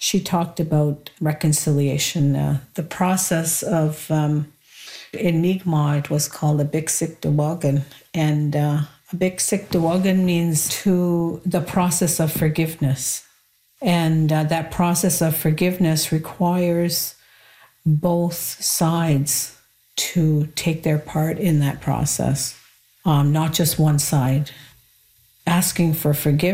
she talked about reconciliation. The process of, in Mi'kmaq, it was called a Biksik Dawagan. And a Biksik Dawagan means to the process of forgiveness. And that process of forgiveness requires both sides to take their part in that process, not just one side. Asking for forgiveness